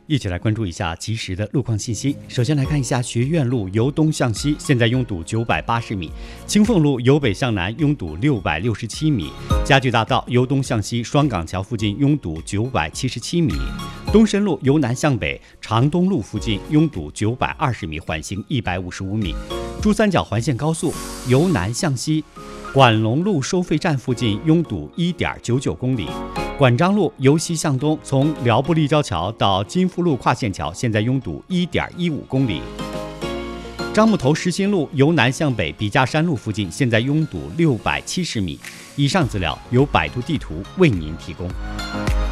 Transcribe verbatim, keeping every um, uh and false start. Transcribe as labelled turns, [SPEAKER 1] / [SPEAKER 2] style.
[SPEAKER 1] 一起来关注一下及时的路况信息。首先来看一下学院路由东向西，现在拥堵九百八十米；清凤路由北向南拥堵六百六十七米；家具大道由东向西，双港桥附近拥堵九百七十七米；东深路由南向北，长东路附近拥堵九百二十米，缓行一百五十五米；珠三角环线高速由南向西，管龙路收费站附近拥堵 一点九九公里；管章路由西向东，从辽埠立交桥到金福路跨线桥，现在拥堵 一点一五公里；樟木头实心路由南向北，笔架山路附近现在拥堵六百七十米。以上资料由百度地图为您提供。